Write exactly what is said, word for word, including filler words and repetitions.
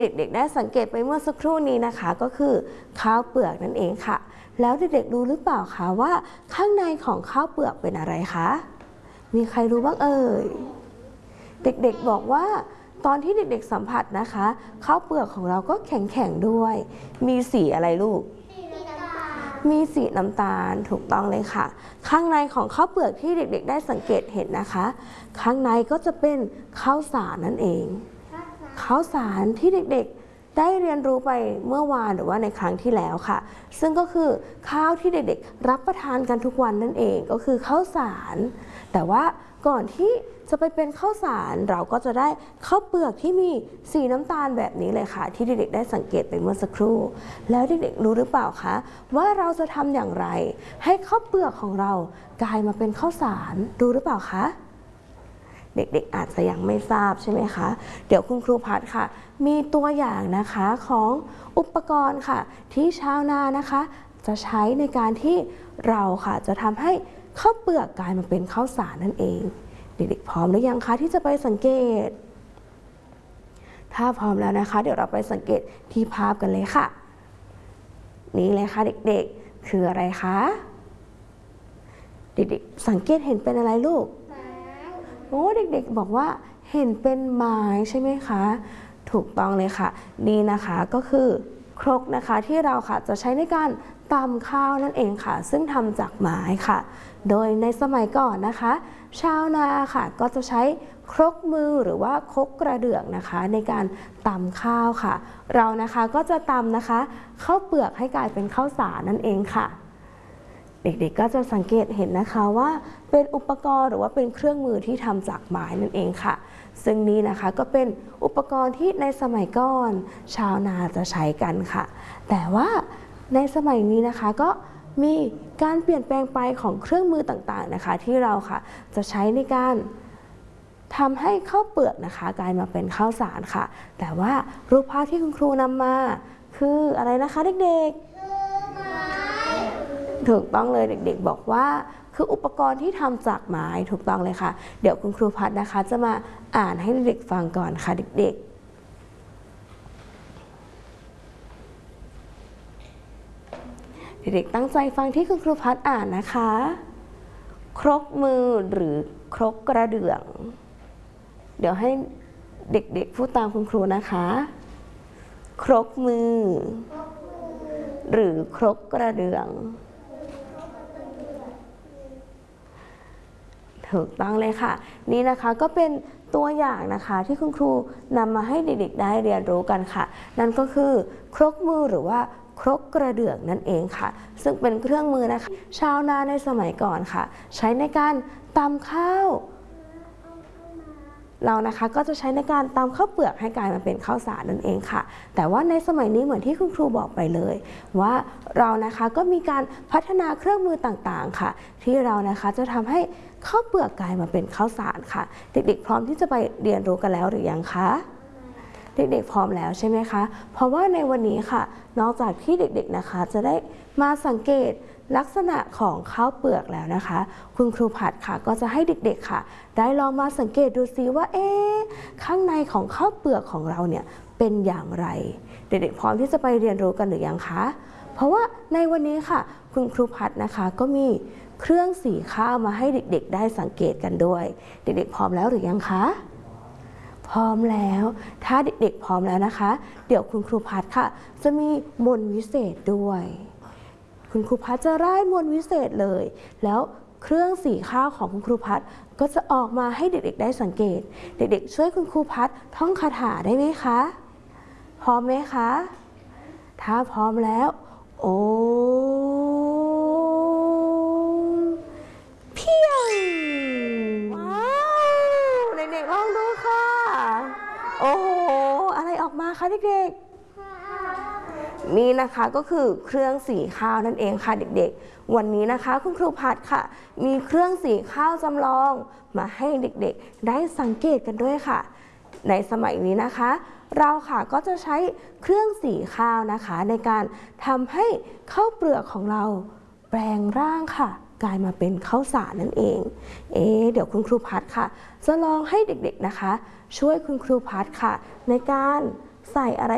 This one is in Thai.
เด็กๆได้สังเกตไปเมื่อสักครู่นี้นะคะก็คือข้าวเปลือกนั่นเองค่ะแล้วเด็กๆรู้หรือเปล่าคะว่าข้างในของข้าวเปลือกเป็นอะไรคะมีใครรู้บ้างเอ่ยเด็กๆบอกว่าตอนที่เด็กๆสัมผัสนะคะข้าวเปลือกของเราก็แข็งๆด้วยมีสีอะไรลูกมีสีน้ำตาลถูกต้องเลยค่ะข้างในของข้าวเปลือกที่เด็กๆได้สังเกตเห็นนะคะข้างในก็จะเป็นข้าวสารนั่นเองข้าวสารที่เด็กๆได้เรียนรู้ไปเมื่อวานหรือว่าในครั้งที่แล้วค่ะซึ่งก็คือข้าวที่เด็กๆรับประทานกันทุกวันนั่นเองก็คือข้าวสารแต่ว่าก่อนที่จะไปเป็นข้าวสารเราก็จะได้ข้าวเปลือกที่มีสีน้ำตาลแบบนี้เลยค่ะที่เด็กๆได้สังเกตไปเมื่อสักครู่แล้วเด็กๆรู้หรือเปล่าคะว่าเราจะทำอย่างไรให้ข้าวเปลือกของเรากลายมาเป็นข้าวสารรู้หรือเปล่าคะเด็กๆอาจจะยังไม่ทราบใช่ไหมคะเดี๋ยวคุณครูพัดค่ะมีตัวอย่างนะคะของอุปกรณ์ค่ะที่ชาวนานะคะจะใช้ในการที่เราค่ะจะทำให้ข้าวเปลือกกลายมาเป็นข้าวสารนั่นเองเด็กๆพร้อมหรือยังคะที่จะไปสังเกตถ้าพร้อมแล้วนะคะเดี๋ยวเราไปสังเกตที่ภาพกันเลยค่ะนี่เลยค่ะเด็กๆคืออะไรคะเด็กๆสังเกตเห็นเป็นอะไรลูกโอ้เด็กๆบอกว่าเห็นเป็นไม้ใช่ไหมคะถูกต้องเลยค่ะนี่นะคะก็คือครกนะคะที่เราค่ะจะใช้ในการตำข้าวนั่นเองค่ะซึ่งทำจากไม้ค่ะโดยในสมัยก่อนนะคะชาวนาค่ะก็จะใช้ครกมือหรือว่าครกกระเดื่องนะคะในการตำข้าวค่ะเรานะคะก็จะตำนะคะข้าวเปลือกให้กลายเป็นข้าวสารนั่นเองค่ะเด็กๆก็จะสังเกตเห็นนะคะว่าเป็นอุปกรณ์หรือว่าเป็นเครื่องมือที่ทำจากไม้นั่นเองค่ะซึ่งนี้นะคะก็เป็นอุปกรณ์ที่ในสมัยก่อนชาวนาจะใช้กันค่ะแต่ว่าในสมัยนี้นะคะก็มีการเปลี่ยนแปลงไปของเครื่องมือต่างๆนะคะที่เราค่ะจะใช้ในการทำให้ข้าวเปลือกนะคะกลายมาเป็นข้าวสารค่ะแต่ว่ารูปภาพที่คุณครูนำมาคืออะไรนะคะเด็กๆถูกต้องเลยเด็กๆบอกว่าคืออุปกรณ์ที่ทำจากไม้ถูกต้องเลยค่ะเดี๋ยวคุณครูพัดนะคะจะมาอ่านให้เด็กๆฟังก่อนค่ะเด็กๆเด็กๆตั้งใจฟังที่คุณครูพัดอ่านนะคะครกมือหรือครกกระเดื่องเดี๋ยวให้เด็กๆพูดตามคุณครูนะคะครกมือหรือครกกระเดื่องถูกต้องเลยค่ะนี่นะคะก็เป็นตัวอย่างนะคะที่คุณครูนำมาให้เด็กๆได้เรียนรู้กันค่ะนั่นก็คือครกมือหรือว่าครกกระเดื่องนั่นเองค่ะซึ่งเป็นเครื่องมือนะคะชาวนาในสมัยก่อนค่ะใช้ในการตำข้าวเรานะคะก็จะใช้ในการตำข้าวเปลือกให้กลายมาเป็นข้าวสารนั่นเองค่ะแต่ว่าในสมัยนี้เหมือนที่คุณครูบอกไปเลยว่าเรานะคะก็มีการพัฒนาเครื่องมือต่างๆค่ะที่เรานะคะจะทำให้ข้าวเปลือกกลายมาเป็นข้าวสารค่ะเด็กๆพร้อมที่จะไปเรียนรู้กันแล้วหรือยังคะเด็กๆพร้อมแล้วใช่ไหมคะเพราะว่าในวันนี้ค่ะนอกจากที่เด็กๆนะคะจะได้มาสังเกตลักษณะของข้าวเปลือกแล้วนะคะคุณครูผัดค่ะก็จะให้เด็กๆค่ะได้ลองมาสังเกตดูซิว่าเอ๊ะข้างในของข้าวเปลือกของเราเนี่ยเป็นอย่างไรเด็กๆพร้อมที่จะไปเรียนรู้กันหรือยังคะเพราะว่าในวันนี้ค่ะคุณครูผัดนะคะก็มีเครื่องสีข้าวมาให้เด็กๆได้สังเกตกันด้วยเด็กๆพร้อมแล้วหรือยังคะพร้อมแล้วถ้าเด็กๆพร้อมแล้วนะคะเดี๋ยวคุณครูพัดค่ะจะมีมนต์วิเศษด้วยคุณครูพัดจะร่ายมนต์วิเศษเลยแล้วเครื่องสีข้าวของคุณครูพัดก็จะออกมาให้เด็กๆได้สังเกตเด็กๆช่วยคุณครูพัดท่องคาถาได้ไหมคะพร้อมไหมคะถ้าพร้อมแล้วโอ้เพียงว้าวเด็กๆลองดูค่ะโอ้โหอะไรออกมาคะเด็กๆนี่นะคะก็คือเครื่องสีข้าวนั่นเองค่ะเด็กๆวันนี้นะคะคุณครูพัดค่ะมีเครื่องสีข้าวจำลองมาให้เด็กๆได้สังเกตกันด้วยค่ะในสมัยนี้นะคะเราค่ะก็จะใช้เครื่องสีข้าวนะคะในการทำให้ข้าวเปลือกของเราแปลงร่างค่ะกลายมาเป็นข้าวสารนั่นเองเอ๊ะเดี๋ยวคุณครูพัดค่ะจะลองให้เด็กๆนะคะช่วยคุณครูพัดค่ะในการใส่อะไร